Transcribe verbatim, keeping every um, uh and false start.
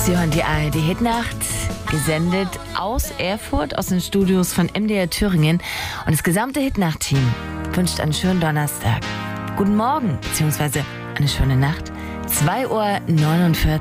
Sie hören die A R D-Hitnacht, gesendet aus Erfurt, aus den Studios von M D R Thüringen. Und das gesamte Hitnacht-Team wünscht einen schönen Donnerstag. Guten Morgen, beziehungsweise eine schöne Nacht. zwei Uhr neunundvierzig.